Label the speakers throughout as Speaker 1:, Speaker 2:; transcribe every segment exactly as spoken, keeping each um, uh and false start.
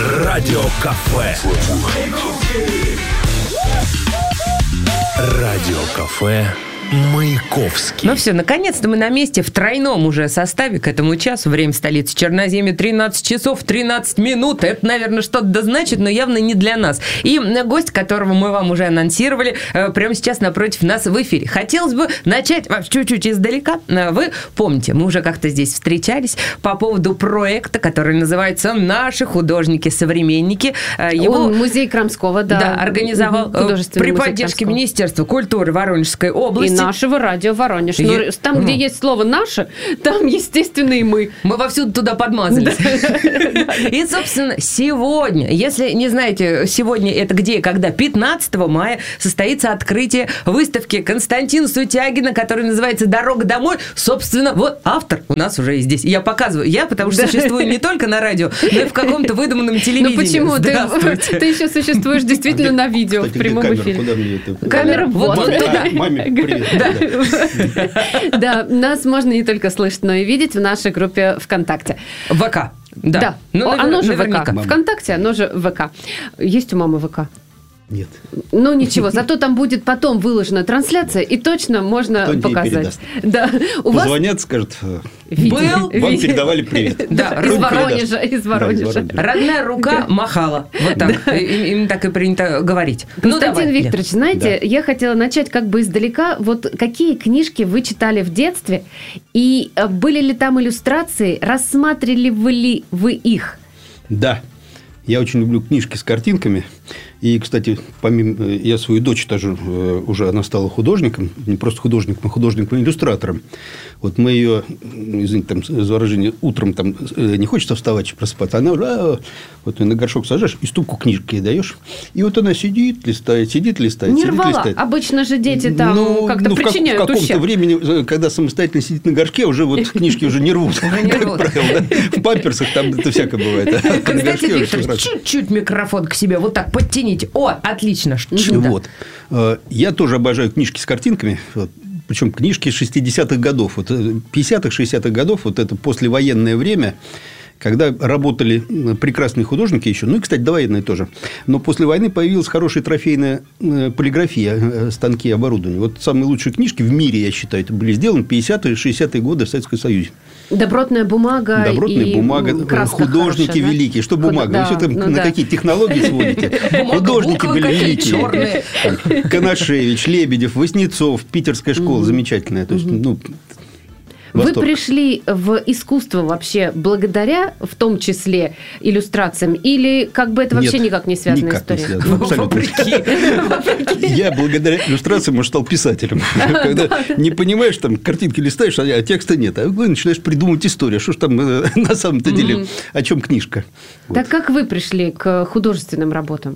Speaker 1: Радиокафе. Радиокафе Маяковский.
Speaker 2: Ну все, наконец-то мы на месте в тройном уже составе к этому часу. Время столицы Черноземья тринадцать часов тринадцать минут. Это, наверное, что-то да значит, но явно не для нас. И гость, которого мы вам уже анонсировали, прямо сейчас напротив нас в эфире. Хотелось бы начать чуть-чуть издалека. Вы помните, мы уже как-то здесь встречались по поводу проекта, который называется «Наши художники-современники». Его
Speaker 3: Он музей Крамского, да,
Speaker 2: да, организовал при поддержке Министерства культуры Воронежской области.
Speaker 3: И нашего радио Воронеж. Но
Speaker 2: Е...
Speaker 3: там, где есть слово «наше», там, естественно, и мы.
Speaker 2: Мы вовсюду туда подмазались. И, собственно, сегодня, если не знаете, сегодня это где и когда, пятнадцатого мая состоится открытие выставки Константина Сутягина, которая называется «Дорога домой». Собственно, вот автор у нас уже и здесь. Я показываю. Я, потому что существую не только на радио, но и в каком-то выдуманном телевидении.
Speaker 3: Ну почему? Ты, ты еще существуешь действительно на видео,
Speaker 4: Кстати,
Speaker 3: в прямом
Speaker 4: камера?
Speaker 3: эфире.
Speaker 4: Куда мне это?
Speaker 3: Камера вот
Speaker 2: вот
Speaker 3: туда.
Speaker 4: Маме привет.
Speaker 3: Да. Да, нас можно не только слышать, но и видеть в нашей группе ВКонтакте.
Speaker 2: ВК. Да.
Speaker 3: Да.
Speaker 2: Ну,
Speaker 3: О, оно же
Speaker 2: наверняка.
Speaker 3: ВК. ВКонтакте, оно же ВК. Есть у мамы ВК?
Speaker 4: Нет.
Speaker 3: Ну ничего, зато там будет потом выложена трансляция, и точно можно
Speaker 4: Кто-нибудь ей
Speaker 3: показать.
Speaker 4: передаст.
Speaker 3: Да. У вас
Speaker 4: Позвонят, скажут,
Speaker 3: Видео.
Speaker 2: Был?
Speaker 4: вам
Speaker 3: Видео.
Speaker 4: передавали привет.
Speaker 2: Да,
Speaker 3: из
Speaker 4: Кто-нибудь
Speaker 3: Воронежа,
Speaker 4: передаст.
Speaker 3: из
Speaker 4: Да,
Speaker 3: Воронежа.
Speaker 2: Родная рука махала. Вот так. Им так и принято говорить.
Speaker 3: Константин
Speaker 2: Ну, давай,
Speaker 3: Викторович, знаете,
Speaker 4: Да.
Speaker 3: я хотела начать как бы издалека. Вот какие книжки вы читали в детстве, и э, были ли там иллюстрации, рассматривали ли вы их?
Speaker 4: Да. Я очень люблю книжки с картинками. И, кстати, помимо я свою дочь тоже э, уже она стала художником, не просто художником, а художником-иллюстратором. Вот мы ее, извините, там, за выражение, утром там э, не хочется вставать, просыпаться, она уже, а, вот на горшок сажаешь и ступку книжки ей даешь. И вот она сидит, листает, сидит, листает,
Speaker 3: Не
Speaker 4: сидит,
Speaker 3: рвала.
Speaker 4: листает.
Speaker 3: Обычно же дети там
Speaker 4: Ну,
Speaker 3: как-то
Speaker 4: ну, в как-
Speaker 3: причиняют
Speaker 4: в каком-то
Speaker 3: ущерб.
Speaker 4: времени, когда самостоятельно сидит на горшке, уже вот книжки уже не рвут.
Speaker 2: не
Speaker 4: Как
Speaker 2: рвут.
Speaker 4: правило, да. В памперсах там это всякое бывает. А на
Speaker 2: Константин
Speaker 4: горшке уже
Speaker 2: Викторович,
Speaker 4: хорошо.
Speaker 2: чуть-чуть микрофон к себе вот так подтяните. О, отлично. Чудо.
Speaker 4: Вот. Э, Я тоже обожаю книжки с картинками. Вот. Причем книжки шестидесятых годов. Вот э, пятидесятых, шестидесятых годов, вот это послевоенное время, когда работали прекрасные художники еще, ну и, кстати, довоенные тоже. Но после войны появилась хорошая трофейная э, полиграфия, э, станки и оборудование. Вот самые лучшие книжки в мире, я считаю, это были сделаны в пятидесятые, шестидесятые годы в Советском Союзе.
Speaker 3: Добротная бумага.
Speaker 4: Добротная
Speaker 3: и
Speaker 4: бумага,
Speaker 3: краска
Speaker 4: художники
Speaker 3: хорошая, да?
Speaker 4: великие. Что
Speaker 3: Худ-
Speaker 4: бумага?
Speaker 3: да,
Speaker 4: Вы все там
Speaker 3: ну
Speaker 4: на
Speaker 3: да.
Speaker 4: какие технологии сводите?
Speaker 2: Бумага,
Speaker 4: Художники
Speaker 2: буквы
Speaker 4: были
Speaker 2: какие
Speaker 4: великие.
Speaker 2: черные.
Speaker 4: Там Конашевич, Лебедев, Васнецов, питерская школа замечательная. То есть, ну,
Speaker 3: Вы
Speaker 4: восторг.
Speaker 3: пришли в искусство вообще благодаря, в том числе, иллюстрациям? Или как бы это вообще
Speaker 4: Нет,
Speaker 3: никак не связанная
Speaker 4: никак не
Speaker 3: история?
Speaker 4: связано. Абсолютно. Я благодаря иллюстрациям, может, стал писателем. Когда не понимаешь, там картинки листаешь, а текста нет. А вы начинаешь придумывать историю. Что ж там э, на самом-то деле, о чем книжка?
Speaker 3: Так как вы пришли к художественным работам?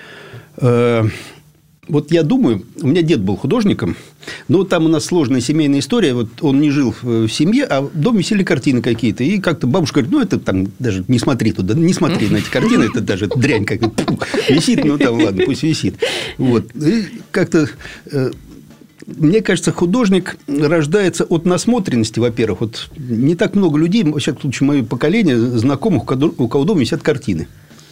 Speaker 4: Э, Вот я думаю, у меня дед был художником, но там у нас сложная семейная история. Вот он не жил в семье, а в доме висели картины какие-то. И как-то бабушка говорит, ну, это там даже не смотри туда, не смотри на эти картины, это даже дрянь какая-то висит, ну, там, ладно, пусть висит. Вот. И как-то... э, Мне кажется, художник рождается от насмотренности, во-первых. Вот не так много людей, во всяком случае, мое поколение, знакомых, у кого дома висят картины.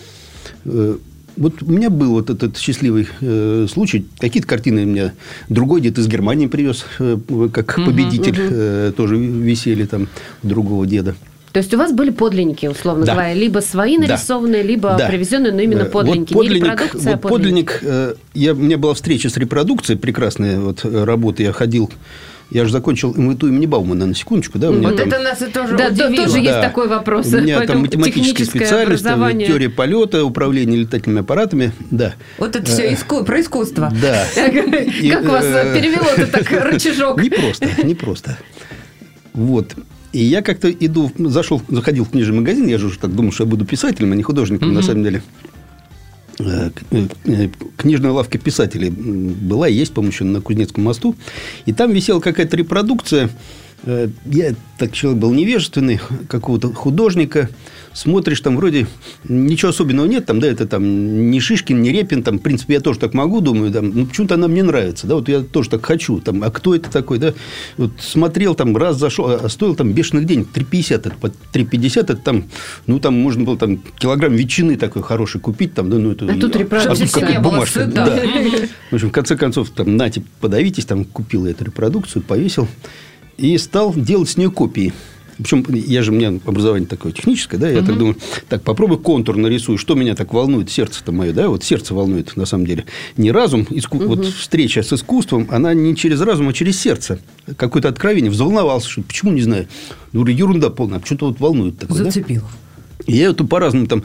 Speaker 4: Вот у меня был вот этот счастливый э, случай. Какие-то картины у меня другой дед из Германии привез, э, как победитель,
Speaker 3: угу.
Speaker 4: э, тоже висели там у другого деда.
Speaker 3: То есть у вас были подлинники, условно
Speaker 4: Да.
Speaker 3: говоря, либо свои нарисованные,
Speaker 4: Да.
Speaker 3: либо
Speaker 4: Да.
Speaker 3: привезенные, но именно
Speaker 4: Э,
Speaker 3: подлинники,
Speaker 4: вот
Speaker 3: не
Speaker 4: подлинник,
Speaker 3: репродукция,
Speaker 4: вот
Speaker 3: а подлинник.
Speaker 4: подлинник. э, я, у меня была встреча с репродукцией, прекрасная вот работа. Я ходил, я же закончил эм вэ тэ у имени Баумана, на секундочку. Да, у меня
Speaker 2: Вот
Speaker 4: там-
Speaker 2: это нас и тоже
Speaker 3: Да,
Speaker 2: удивило.
Speaker 3: тоже есть
Speaker 4: Да.
Speaker 3: такой вопрос.
Speaker 4: У меня там
Speaker 3: Поэтому
Speaker 4: математическая
Speaker 3: техническое
Speaker 4: специальность, там,
Speaker 3: образование.
Speaker 4: теория полета, управление летательными аппаратами. Да.
Speaker 2: Вот это все иску... про искусство.
Speaker 4: Да. И,
Speaker 3: Как вас
Speaker 4: э,
Speaker 3: перевело-то так рычажок?
Speaker 4: Не просто, не просто. Вот. И я как-то иду, зашел, заходил в книжный магазин, я же уже так думал, что я буду писателем, а не художником, на самом деле. Э, э, Книжная лавка писателей была, есть, по-моему, еще на Кузнецком мосту. И там висела какая-то репродукция Я так человек был невежественный, какого-то художника. Смотришь, там вроде ничего особенного нет, там, да, это там не Шишкин, не Репин, там, в принципе, я тоже так могу, думаю, там, ну, почему-то она мне нравится, да, вот я тоже так хочу, там, а кто это такой, да, вот смотрел, там, раз зашел, а стоил там бешеных денег, три пятьдесят, это, по три пятьдесят, это там, ну, там можно было там килограмм ветчины такой хороший купить, там, да, ну, это...
Speaker 3: А тут репродукция
Speaker 2: а тут не было
Speaker 4: бумажка,
Speaker 2: сыта.
Speaker 4: да. В общем, в конце концов, там, нате, подавитесь, там, купил я эту репродукцию, повесил и стал делать с нее копии. Причем я же, у меня образование такое техническое, да, я uh-huh. так думаю, так, попробуй контур нарисую, что меня так волнует, сердце-то мое, да, вот сердце волнует, на самом деле. Не разум, иску... uh-huh. вот встреча с искусством, она не через разум, а через сердце. Какое-то откровение, взволновался, что почему, не знаю, говорю, ерунда полная, что-то вот волнует такое,
Speaker 2: зацепило.
Speaker 4: Да? И я это по-разному там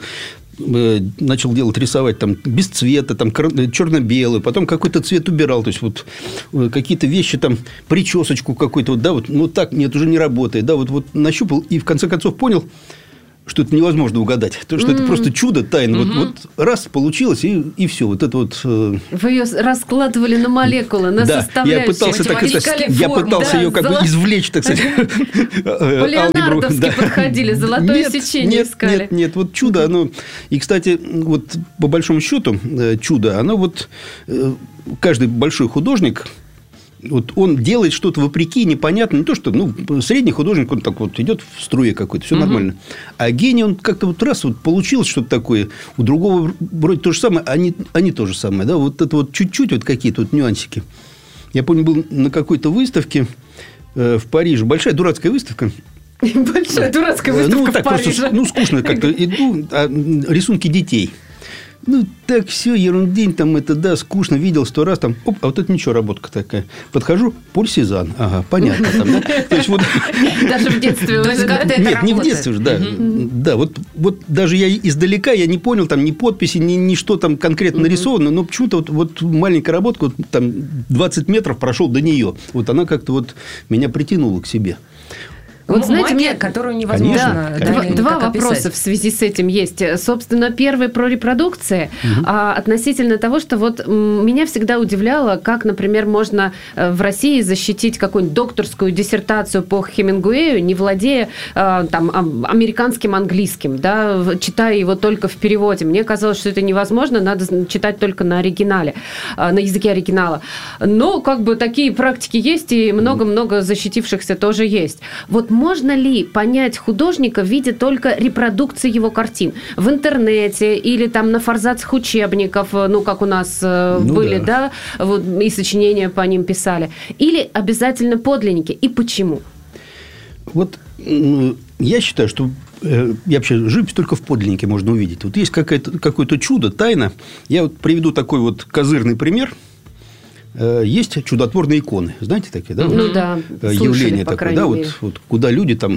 Speaker 4: начал делать, рисовать там без цвета, там черно-белый, потом какой-то цвет убирал, то есть вот какие-то вещи там, причесочку какую-то, вот, да, вот, ну так, нет, уже не работает, да, вот, вот нащупал и в конце концов понял, что это невозможно угадать, то что mm-hmm. это просто чудо, тайна, mm-hmm. вот, вот раз получилось и, и все, вот это вот. Вы
Speaker 3: ее раскладывали на молекулы, на
Speaker 4: да,
Speaker 3: составляющие.
Speaker 4: Я пытался, так, это, я пытался да, ее как золот... бы извлечь, так сказать.
Speaker 3: По-леонардовски да. подходили, золотое
Speaker 4: нет,
Speaker 3: сечение
Speaker 4: нет,
Speaker 3: искали.
Speaker 4: Нет, нет, вот чудо, оно... И, кстати, вот по большому счету чудо, оно вот... Каждый большой художник... Вот он делает что-то вопреки, непонятно. Не то, что ну, средний художник, он так вот идет в струе какой-то, все угу. нормально. А гений, он как-то вот раз вот получилось что-то такое, у другого вроде то же самое, а не, а не то же самое. Да? Вот это вот чуть-чуть вот какие-то вот нюансики. Я помню, был на какой-то выставке э, в Париже, большая дурацкая выставка.
Speaker 3: Большая дурацкая выставка
Speaker 4: ну,
Speaker 3: в
Speaker 4: так,
Speaker 3: Париже.
Speaker 4: Просто, ну, скучно как-то иду, а рисунки детей. Ну, так все, ерундень, там это, да, скучно, видел сто раз, там, оп, а вот это ничего, работка такая. Подхожу, Поль Сезанн, ага, понятно. Там, да? То есть, вот...
Speaker 3: Даже в детстве уже это
Speaker 4: Нет, не в детстве уже, да. Да, вот, вот даже я издалека, я не понял, там, ни подписи, ни, ни что там конкретно нарисовано, но почему-то вот, вот маленькая работка, вот, там, двадцать метров прошел до нее. Вот она как-то вот меня притянула к себе.
Speaker 3: Вот, знаете,
Speaker 2: магия,
Speaker 3: мне...
Speaker 2: которую невозможно...
Speaker 3: Да,
Speaker 2: да,
Speaker 3: два вопроса в связи с этим есть. Собственно, первый про репродукции. Угу. А, относительно того, что вот м, меня всегда удивляло, как, например, можно в России защитить какую-нибудь докторскую диссертацию по Хемингуэю, не владея а, там, американским английским, да, читая его только в переводе. Мне казалось, что это невозможно, надо читать только на оригинале, на языке оригинала. Но как бы такие практики есть, и много-много защитившихся тоже есть. Вот можно ли понять художника, видя только репродукции его картин в интернете или там на форзацах учебников, ну, как у нас ну, были, да, да вот, и сочинения по ним писали, или обязательно подлинники, и почему?
Speaker 4: Вот ну, я считаю, что э, я вообще живопись только в подлиннике можно увидеть. Вот есть какое-то, какое-то чудо, тайна. Я вот приведу такой вот козырный пример. Есть чудотворные иконы, знаете такие, да?
Speaker 3: Ну да,
Speaker 4: явление такое, да, вот, вот куда люди там,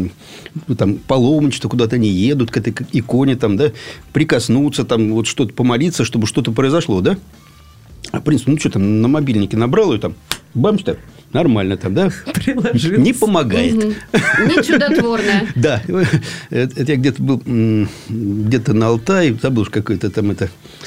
Speaker 4: там паломничество, куда-то они едут к этой иконе, там, да, прикоснуться, там, вот что-то помолиться, чтобы что-то произошло, да? А в принципе, ну что там, на мобильнике набрал ее там, бамс-то, нормально там, да?
Speaker 2: Приложился.
Speaker 4: Не помогает.
Speaker 3: Не чудотворная.
Speaker 4: Да, это я где-то был, где-то на Алтае, забыл, какой-то там это,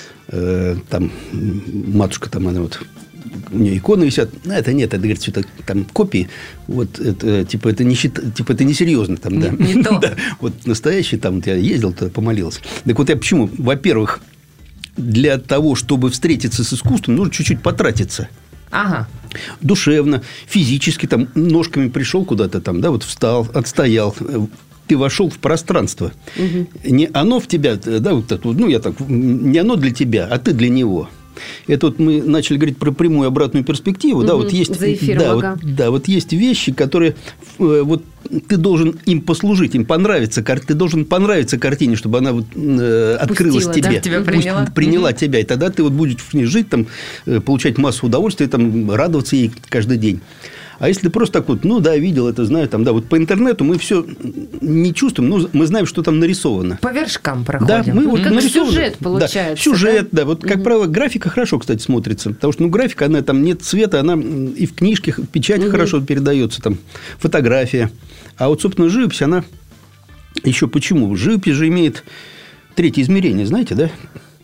Speaker 4: там матушка там, она вот... У нее иконы висят. Ну, это нет, это, говорит, что-то там копии. Вот это, типа, это не счит... типа, это несерьезно там, да.
Speaker 2: Не, не то.
Speaker 4: Да. Вот настоящий там, вот я ездил, туда помолился. Так вот я почему? Во-первых, для того, чтобы встретиться с искусством, нужно чуть-чуть потратиться.
Speaker 2: Ага.
Speaker 4: Душевно, физически, там, ножками пришел куда-то там, да, вот встал, отстоял. Ты вошел в пространство. Угу. Не оно в тебя, да, вот это, ну, я так, не оно для тебя, а ты для него. Это вот мы начали говорить про прямую обратную перспективу. Угу, да, вот есть,
Speaker 3: за эфиром,
Speaker 4: да,
Speaker 3: ага.
Speaker 4: вот, да, вот есть вещи, которые вот ты должен им послужить, им понравиться, ты должен понравиться картине, чтобы она вот, э, открылась
Speaker 3: Пустила,
Speaker 4: тебе,
Speaker 3: да?
Speaker 2: Тебя приняла,
Speaker 4: Пусть, приняла
Speaker 2: угу.
Speaker 4: тебя, и тогда ты вот будешь в ней жить, там, получать массу удовольствия, там, радоваться ей каждый день. А если ты просто так вот, ну да, видел это, знаю, там, да, вот по интернету мы все не чувствуем, но мы знаем, что там нарисовано.
Speaker 2: По вершкам проходим.
Speaker 4: Да, мы вот
Speaker 3: как
Speaker 4: нарисованы.
Speaker 3: сюжет получается.
Speaker 4: Да, сюжет, да. да. Вот, как
Speaker 3: угу.
Speaker 4: правило, графика хорошо, кстати, смотрится. Потому что, ну, графика, она там нет цвета, она и в книжке, в печати угу. хорошо передается, там, фотография. А вот, собственно, живопись, она еще почему? Живопись же имеет третье измерение, знаете, да?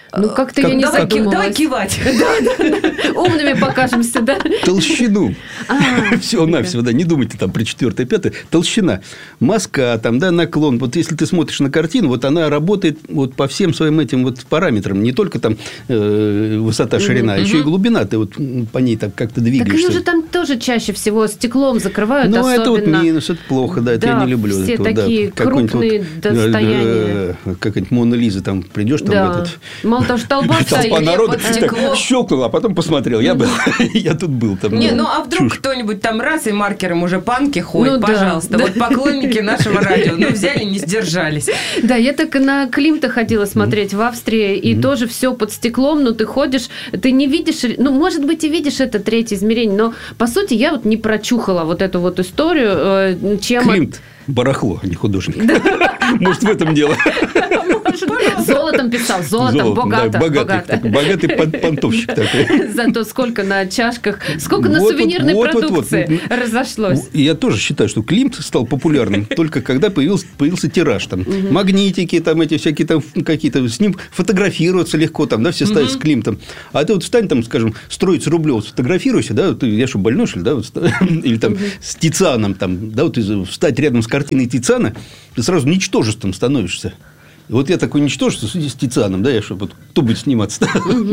Speaker 3: Ну, как-то я не
Speaker 2: давай,
Speaker 3: задумалась.
Speaker 2: Давай кивать.
Speaker 3: Умными покажемся, да?
Speaker 4: Толщину. Всего-навсего, да, не думайте там при четвертое, пятое. Толщина. Мазка, там, да, наклон. Вот если ты смотришь на картину, вот она работает вот по всем своим этим вот параметрам. Не только там э, высота, ширина, а еще и глубина. Ты вот по ней так как-то двигаешься.
Speaker 3: Так они же там тоже чаще всего стеклом закрывают,
Speaker 4: ну,
Speaker 3: особенно.
Speaker 4: это вот минус, это плохо, да, это
Speaker 3: да,
Speaker 4: я не люблю.
Speaker 3: все
Speaker 4: это,
Speaker 3: такие
Speaker 4: да,
Speaker 3: крупные
Speaker 4: вот,
Speaker 3: достояния.
Speaker 4: Э, какая-нибудь Мона Лиза, там придешь, там
Speaker 3: да.
Speaker 4: этот...
Speaker 3: Мало того, что толпа стоит,
Speaker 4: толпа народа
Speaker 2: под стеклом.
Speaker 4: щелкнула, а потом посмотрел. Я был, я тут был. Там,
Speaker 2: не,
Speaker 4: ну,
Speaker 2: ну а вдруг
Speaker 4: чушь.
Speaker 2: кто-нибудь там раз и маркером уже панки ходит,
Speaker 3: ну,
Speaker 2: пожалуйста.
Speaker 3: Да.
Speaker 2: Вот поклонники нашего радио, ну взяли, не сдержались.
Speaker 3: Да, я так на Климта ходила смотреть в Австрии, и mm-hmm. тоже все под стеклом, но ты ходишь, ты не видишь, ну, может быть, и видишь это третье измерение, но, по сути, я вот не прочухала вот эту вот историю, чем...
Speaker 4: Климт. Барахло, а не художник. Может, в этом дело.
Speaker 3: Золотом писал, золотом, богато.
Speaker 4: Богатый понтовщик такой.
Speaker 3: Зато сколько на чашках, сколько на сувенирной продукции разошлось.
Speaker 4: Я тоже считаю, что Климт стал популярным только когда появился тираж. Магнитики, там эти всякие там какие-то, с ним фотографироваться легко, там, да, все ставят с Климтом. А ты вот встань там, скажем, строить с Рублёва, сфотографируйся, да, я что, больной, что ли, да, или там с Тицианом, там, да, вот встать рядом с картиной Тициана, ты сразу ничтожеством становишься. Вот я такой ничтожество с Тицианом, да, я что, вот, кто будет сниматься?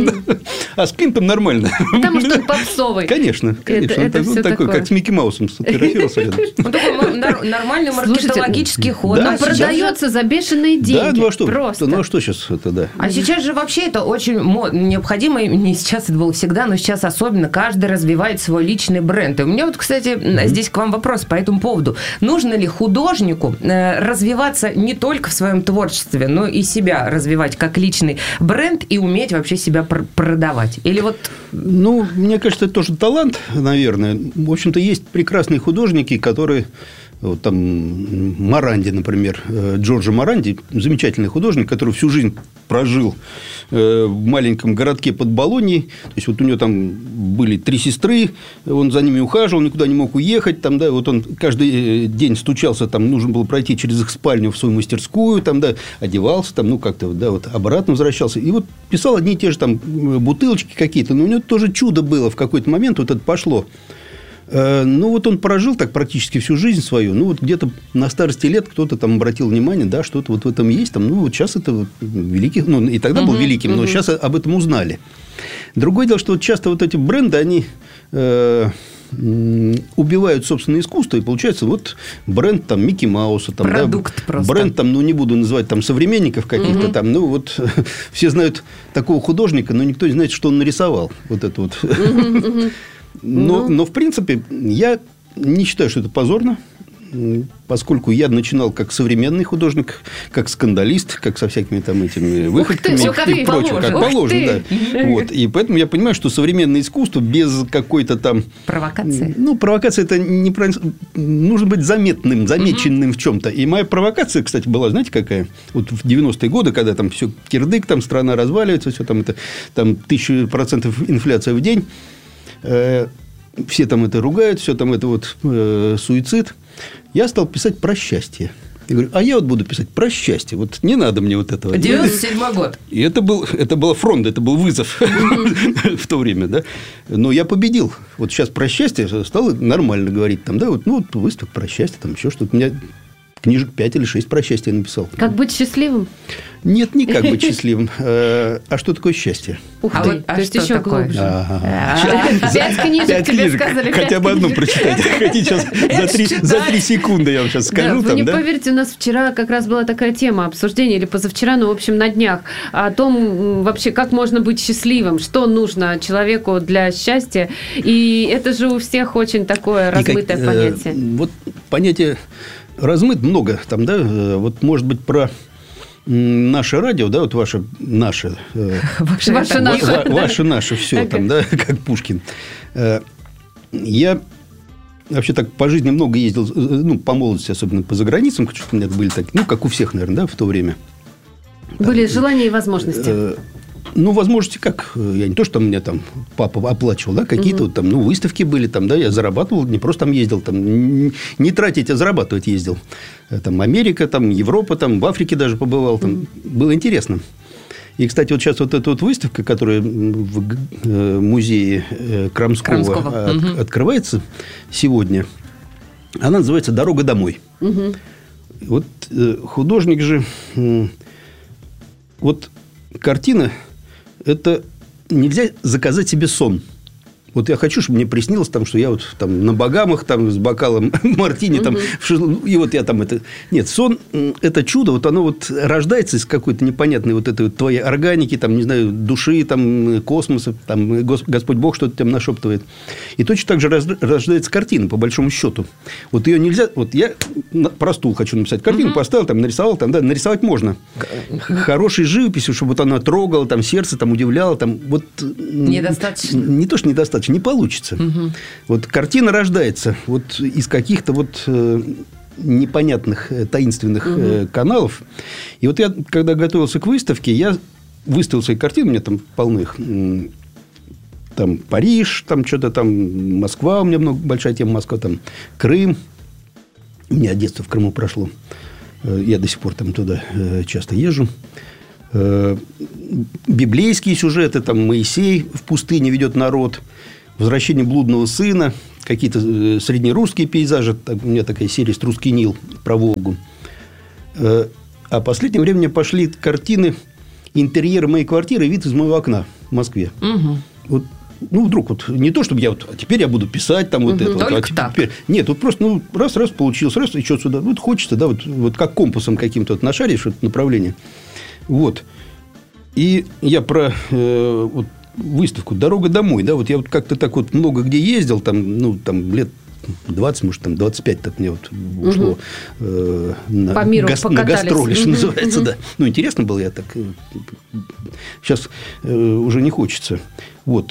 Speaker 4: А с Климтом нормально.
Speaker 3: Потому что он попсовый.
Speaker 4: Конечно, конечно.
Speaker 3: Это, это
Speaker 4: он такой, как с Микки Маусом сфотографировался рядом.
Speaker 2: Он такой нормальный маркетологический ход.
Speaker 3: Он продается за бешеные деньги.
Speaker 4: Да, ну а что?
Speaker 3: Просто.
Speaker 4: Ну а что сейчас это, да?
Speaker 2: А сейчас же вообще это очень необходимо, не сейчас это было всегда, но сейчас особенно каждый развивает свой личный бренд. И у меня вот, кстати, здесь к вам вопрос по этому поводу. Нужно ли художнику развиваться не только в своем творчестве, но и себя развивать как личный бренд и уметь вообще себя пр- продавать? Или вот...
Speaker 4: Ну, мне кажется, это тоже талант, наверное. В общем-то, есть прекрасные художники, которые... Вот там Моранди, например, Джорджо Моранди, замечательный художник, который всю жизнь прожил в маленьком городке под Болоньей. То есть, вот у него там были три сестры, он за ними ухаживал, никуда не мог уехать. Там, да, вот он каждый день стучался, там нужно было пройти через их спальню в свою мастерскую, там, да, одевался, там, ну, как-то да, вот обратно возвращался. И вот писал одни и те же там бутылочки какие-то. Но у него тоже чудо было в какой-то момент, вот это пошло. Ну, вот он прожил так практически всю жизнь свою. Ну, вот где-то на старости лет кто-то там обратил внимание, да, что-то вот в этом есть. Там, ну, вот сейчас это вот великий... Ну, и тогда был uh-huh, великим, но uh-huh. сейчас об этом узнали. Другое дело, что вот часто вот эти бренды, они... Э- убивают собственное искусство, и получается вот бренд там Микки Мауса, там,
Speaker 2: продукт
Speaker 4: да,
Speaker 2: просто.
Speaker 4: Бренд там, ну не буду называть там современников каких-то угу. там, ну вот все знают такого художника, но никто не знает, что он нарисовал. Вот это вот. Угу, угу. Но, ну. но в принципе я не считаю, что это позорно. Поскольку я начинал как современный художник, как скандалист, как со всякими там этими выходками
Speaker 3: ты,
Speaker 4: и прочим, как положено, да. Вот. И поэтому я понимаю, что современное искусство без какой-то там...
Speaker 2: Провокации.
Speaker 4: Ну, провокация это не... Нужно быть заметным, замеченным угу. в чем-то. И моя провокация, кстати, была, знаете, какая? Вот в девяностые годы, когда там все кирдык, там страна разваливается, все там это, там тысяча процентов инфляция в день, э, все там это ругают, все там это вот э, суицид. Я стал писать про счастье. Я говорю, а я вот буду писать про счастье. Вот не надо мне вот этого.
Speaker 2: девяносто седьмой год.
Speaker 4: И это был, это был фронт, это был вызов в то время, да. Но я победил. Вот сейчас про счастье стало нормально говорить. Там, да, вот, ну, вот выставка про счастье, там еще что-то. У меня книжек пять или шесть про счастье я написал.
Speaker 3: Как быть счастливым?
Speaker 4: Нет, не как быть счастливым. А что такое счастье?
Speaker 3: Ух ты, то есть еще глубже.
Speaker 4: Пять
Speaker 3: книжек тебе сказали.
Speaker 4: Хотя бы одну прочитать. Хотите сейчас за три секунды я вам сейчас скажу.
Speaker 3: Вы не поверите, у нас вчера как раз была такая тема обсуждения, или позавчера, ну, в общем, на днях, о том вообще, как можно быть счастливым, что нужно человеку для счастья. И это же у всех очень такое размытое понятие.
Speaker 4: Вот понятие... Размыт много там, да, вот, может быть, про наше радио, да, вот ваше, наше,
Speaker 3: ваше, ваше, наше,
Speaker 4: ва- ваше, наше, все okay. там, да, как Пушкин. Я вообще так по жизни много ездил, ну, по молодости, особенно по заграницам, что-то у меня были так, ну, как у всех, наверное, да, в то время.
Speaker 3: Были там, желания и возможности.
Speaker 4: Ну, возможности как? Я не то, что меня там папа оплачивал, да, какие-то угу. вот там, ну, выставки были, там, да, я зарабатывал, не просто там ездил, там, не, не тратить, а зарабатывать ездил. Там Америка, там, Европа, там, в Африке даже побывал, там, угу. было интересно. И, кстати, вот сейчас вот эта вот выставка, которая в музее Крамского, Крамского. От, угу. открывается сегодня, она называется «Дорога домой». Угу. Вот художник же... Вот картина – это нельзя заказать себе сон. Вот я хочу, чтобы мне приснилось, там, что я вот там на Багамах там, с бокалом мартини, там, угу. и вот я там это... Нет, сон – это чудо, вот оно вот рождается из какой-то непонятной вот этой вот твоей органики, там, не знаю, души, там, космоса, там, Господь Бог что-то там нашептывает. И точно так же рождается картина, по большому счету. Вот ее нельзя... Вот я про стул хочу написать картину, угу. поставил, там, нарисовал, там, да, нарисовать можно. Хорошей живописью, чтобы вот она трогала, там, сердце там, удивляла, там, вот...
Speaker 2: Недостаточно.
Speaker 4: Не то, что недостаточно. Не получится. Угу. Вот картина рождается вот из каких-то вот э, непонятных, э, таинственных угу. э, каналов. И вот я, когда готовился к выставке, я выставил свои картины, у меня там полно их. Там Париж, там что-то там Москва, у меня много, большая тема Москва, там Крым. У меня детство в Крыму прошло. Я до сих пор там туда э, часто езжу. Библейские сюжеты, там Моисей в пустыне ведет народ, возвращение блудного сына, какие-то среднерусские пейзажи, у меня такая серия «Русский Нил» про Волгу. А в последнее время мне пошли картины интерьера моей квартиры и вид из моего окна в Москве. Угу. Вот, ну, вдруг вот не то, чтобы я вот, а теперь я буду писать там вот угу, это. Вот, а теперь, нет, вот просто ну, раз-раз получилось, раз, и что сюда. Вот хочется, да, вот, вот как компасом каким-то вот нашаришь это направление. Вот. И я про э, вот, выставку «Дорога домой». Да, вот я вот как-то так вот много где ездил, там, ну, там лет двадцать, может, там двадцать пять так мне вот ушло угу. э, на,
Speaker 3: По миру
Speaker 4: гас- на гастроли, что угу. называется. Угу. Да. Ну, интересно было, я так... Сейчас э, уже не хочется. Вот.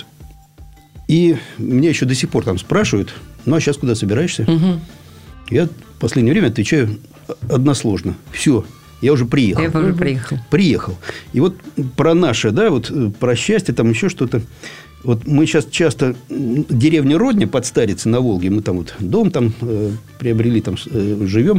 Speaker 4: И меня еще до сих пор там спрашивают, ну, а сейчас куда собираешься? Угу. Я в последнее время отвечаю односложно. Все. Я уже приехал.
Speaker 2: Я уже приехал.
Speaker 4: Приехал. И вот про наше, да, вот про счастье, там еще что-то. Вот мы сейчас часто деревня Родня под Старицей на Волге, мы там вот дом там э, приобрели, там э, живем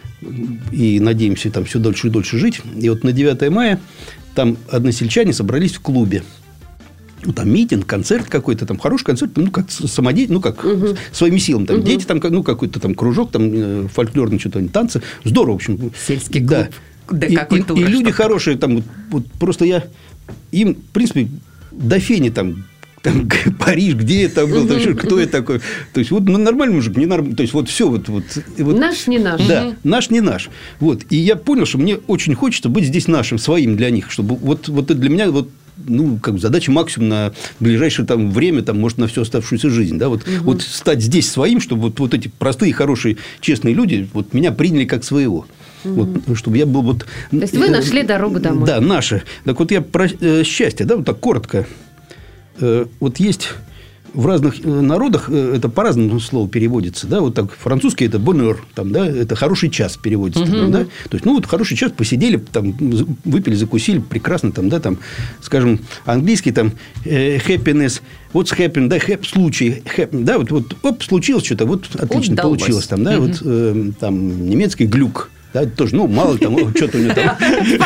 Speaker 4: и надеемся там все дольше и дольше жить. И вот на девятое мая там односельчане собрались в клубе. Ну, там митинг, концерт какой-то, там хороший концерт, ну, как самодеятельный, ну, как угу. своими силами. Там угу. дети, там, ну, какой-то там кружок, там фольклорный что-то, танцы. Здорово, в общем.
Speaker 2: Сельский клуб.
Speaker 4: Да.
Speaker 2: Да,
Speaker 4: и, и, и люди хорошие, там, вот, вот просто я им, в принципе, до фени там, там Париж, где я там был, угу. там, кто я такой. То есть, вот ну, нормальный мужик, не нормальный. То есть, вот все. Вот, вот, вот,
Speaker 3: наш не наш.
Speaker 4: Да, угу. наш не наш. Вот. И я понял, что мне очень хочется быть здесь нашим, своим для них. Чтобы вот, вот это для меня вот, ну, как задача максимум на ближайшее там, время, там, может, на всю оставшуюся жизнь. Да? Вот, угу. вот стать здесь своим, чтобы вот, вот эти простые, хорошие, честные люди вот, меня приняли как своего. Угу. Вот, чтобы я был вот...
Speaker 3: То есть, вы нашли дорогу домой.
Speaker 4: Да, наша. Так вот, я про э, счастье, да, вот так коротко. Э, вот есть в разных народах, э, это по-разному слово переводится, да, вот так, французский это bonheur, там, да, это хороший час переводится, угу. там, да, то есть, ну, вот хороший час, посидели, там, выпили, закусили, прекрасно, там, да, там, скажем, английский, там, э, happiness, what's happened, да, хэп, случай, happen, да, вот, вот, оп, случилось что-то, вот, отлично
Speaker 2: Удалось.
Speaker 4: Получилось, там, да, угу. вот, э, там, немецкий глюк. Да, тоже, ну, мало ли там, что-то у него там...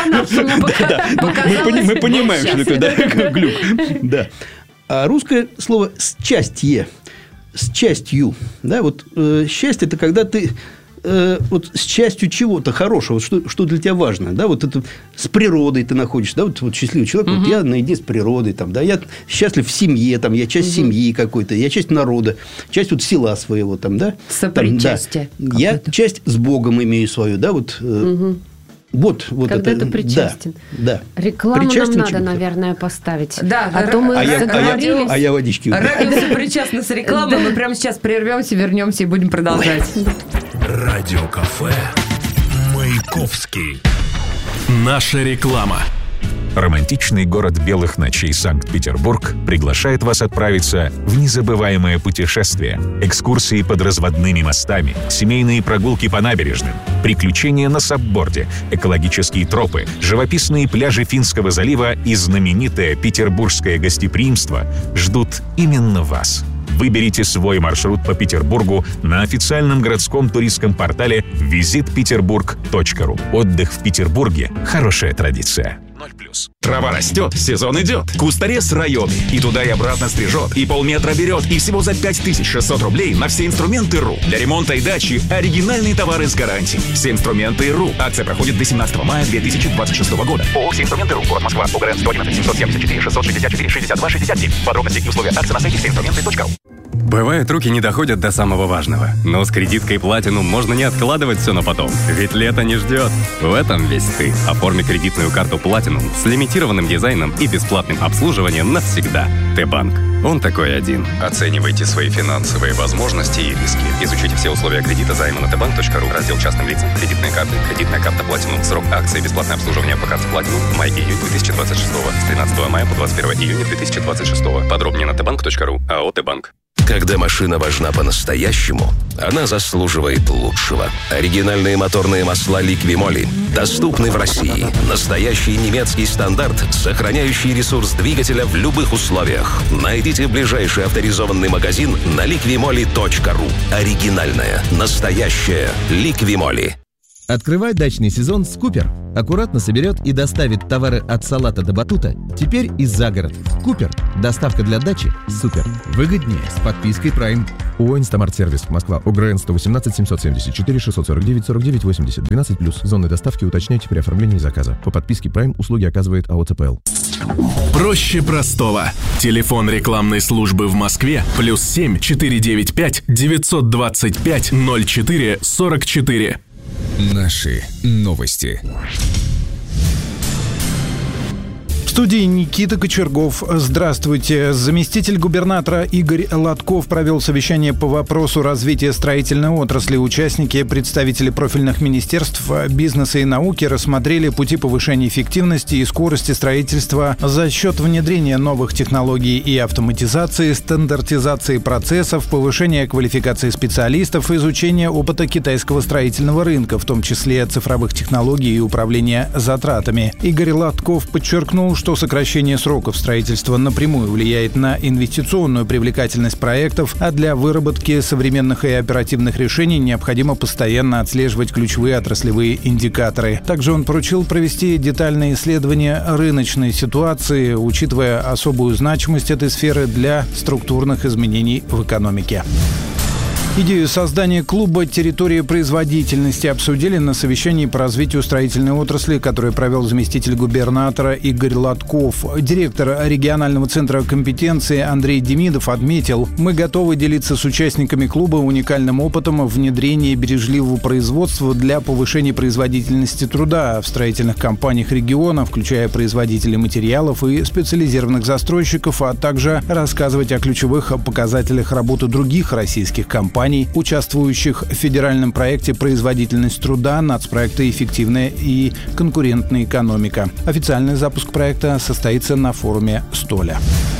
Speaker 4: Мы понимаем, что такое глюк. Да. А русское слово «счастье», с частью, да, вот счастье – это когда ты вот с частью чего-то хорошего, что, что для тебя важно, да, вот это с природой ты находишься, да, вот, вот счастливый человек, угу. вот я наедине с природой, там, да, я счастлив в семье, там, я часть угу. семьи какой-то, я часть народа, часть вот села своего, там, да.
Speaker 2: Сопричастие.
Speaker 4: Да. Я часть с Богом имею свою, да, вот. Угу. Вот, вот
Speaker 3: когда
Speaker 4: это,
Speaker 3: ты причастен.
Speaker 4: Да, да.
Speaker 3: Рекламу причастен нам надо, наверное, поставить.
Speaker 2: Да,
Speaker 3: а, то мы
Speaker 4: а, я, а, я, а я водички.
Speaker 2: Радио сопричастно с рекламой. Мы прямо сейчас прервемся, вернемся и будем продолжать.
Speaker 1: Радио Кафе Маяковский. Наша реклама.
Speaker 5: Романтичный город белых ночей Санкт-Петербург приглашает вас отправиться в незабываемое путешествие. Экскурсии под разводными мостами, семейные прогулки по набережным, приключения на сабборде, экологические тропы, живописные пляжи Финского залива и знаменитое петербургское гостеприимство ждут именно вас. Выберите свой маршрут по Петербургу на официальном городском туристском портале визит петербург точка ру. Отдых в Петербурге – хорошая традиция. ноль плюс. Трава растет, сезон идет. Кусторез районы. И туда и обратно стрижет, и полметра берет, и всего за пять тысяч шестьсот рублей на все инструменты РУ. Для ремонта и дачи оригинальные товары с гарантией. Все инструменты РУ. Акция проходит до семнадцатого мая две тысячи двадцать шестого года. ООО «Все инструменты РУ». Город Москва. ОГРН сто одиннадцать семьсот семьдесят четыре шестьсот шестьдесят четыре шестьдесят два шестьдесят девять. Подробности и условия акции на сайте все инструменты точка ру.
Speaker 6: Бывает, руки не доходят до самого важного. Но с кредиткой Platinum можно не откладывать все на потом. Ведь лето не ждет. В этом весь ты. Оформи кредитную карту Platinum с лимитированным дизайном и бесплатным обслуживанием навсегда. Т-банк. Он такой один. Оценивайте свои финансовые возможности и риски. Изучите все условия кредита займа на тэ банк точка ру. Раздел «Частным лицам». Кредитные карты. Кредитная карта Platinum. Срок акции. Бесплатное обслуживание по карте Platinum. Май-июнь две тысячи двадцать шестого. С тринадцатого мая по двадцать первое июня две тысячи двадцать шестого. Подробнее на тэ банк точка ру. АО «Т-банк».
Speaker 7: Когда машина важна по-настоящему, она заслуживает лучшего. Оригинальные моторные масла Liqui-Moly доступны в России. Настоящий немецкий стандарт, сохраняющий ресурс двигателя в любых условиях. Найдите ближайший авторизованный магазин на ликви моли точка ру. Оригинальная, настоящая Liqui-Moly.
Speaker 8: Открывай дачный сезон с Купер. Аккуратно соберет и доставит товары от салата до батута. Теперь и за город. Купер. Доставка для дачи. Супер. Выгоднее с подпиской Prime. ООО «Инстамарт-сервис». Москва. ОГРН сто восемнадцать семьсот семьдесят четыре шестьсот сорок девять сорок девять восемьдесят. двенадцать плюс. Зоны доставки уточняйте при оформлении заказа. По подписке Prime услуги оказывает АО ЦПЛ.
Speaker 1: Проще простого. Телефон рекламной службы в Москве плюс семь четыре девять пять девятьсот двадцать пять ноль четыре сорок четыре.
Speaker 9: Наши новости.
Speaker 10: В студии Никита Кочергов. Здравствуйте. Заместитель губернатора Игорь Лотков провел совещание по вопросу развития строительной отрасли. Участники, представители профильных министерств, бизнеса и науки рассмотрели пути повышения эффективности и скорости строительства за счет внедрения новых технологий и автоматизации, стандартизации процессов, повышения квалификации специалистов, изучения опыта китайского строительного рынка, в том числе цифровых технологий и управления затратами. Игорь Лотков подчеркнул, что сокращение сроков строительства напрямую влияет на инвестиционную привлекательность проектов, а для выработки современных и оперативных решений необходимо постоянно отслеживать ключевые отраслевые индикаторы. Также он поручил провести детальное исследование рыночной ситуации, учитывая особую значимость этой сферы для структурных изменений в экономике. Идею создания клуба «Территория производительности» обсудили на совещании по развитию строительной отрасли, которое провел заместитель губернатора Игорь Лотков. Директор регионального центра компетенции Андрей Демидов отметил: «Мы готовы делиться с участниками клуба уникальным опытом внедрения бережливого производства для повышения производительности труда в строительных компаниях региона, включая производителей материалов и специализированных застройщиков, а также рассказывать о ключевых показателях работы других российских компаний, участвующих в федеральном проекте «Производительность труда», нацпроекта «Эффективная и конкурентная экономика». Официальный запуск проекта состоится на форуме «Столя».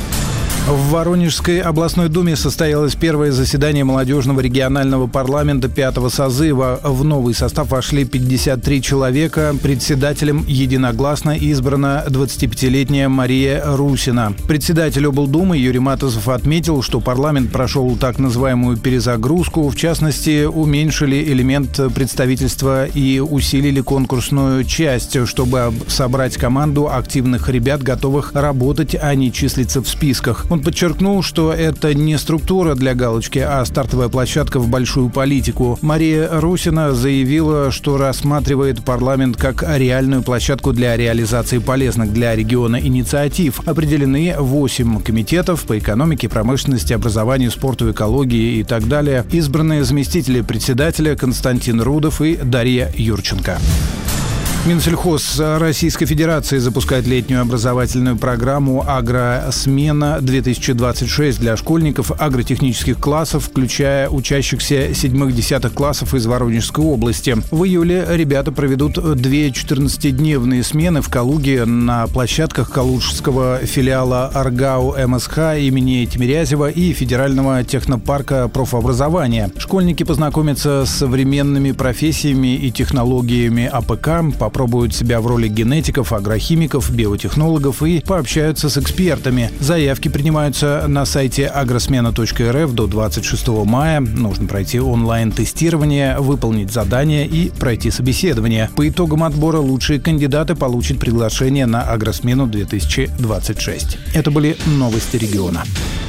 Speaker 10: В Воронежской областной думе состоялось первое заседание молодежного регионального парламента пятого созыва. В новый состав вошли пятьдесят три человека. Председателем единогласно избрана двадцатипятилетняя Мария Русина. Председатель облдумы Юрий Матозов отметил, что парламент прошел так называемую перезагрузку. В частности, уменьшили элемент представительства и усилили конкурсную часть, чтобы собрать команду активных ребят, готовых работать, а не числиться в списках. Он подчеркнул, что это не структура для галочки, а стартовая площадка в большую политику. Мария Русина заявила, что рассматривает парламент как реальную площадку для реализации полезных для региона инициатив. Определены восемь комитетов по экономике, промышленности, образованию, спорту, экологии и так далее. Избранные заместители председателя Константин Рудов и Дарья Юрченко. Минсельхоз Российской Федерации запускает летнюю образовательную программу «Агросмена-две тысячи двадцать шесть» для школьников агротехнических классов, включая учащихся седьмых-десятых классов из Воронежской области. В июле ребята проведут две четырнадцатидневные смены в Калуге на площадках калужского филиала АрГАУ МСХ имени Тимирязева и Федерального технопарка профобразования. Школьники познакомятся с современными профессиями и технологиями АПК, попробуют себя в роли генетиков, агрохимиков, биотехнологов и пообщаются с экспертами. Заявки принимаются на сайте агросмена точка эр эф до двадцать шестого мая. Нужно пройти онлайн-тестирование, выполнить задание и пройти собеседование. По итогам отбора лучшие кандидаты получат приглашение на «Агросмену две тысячи двадцать шесть». Это были новости региона.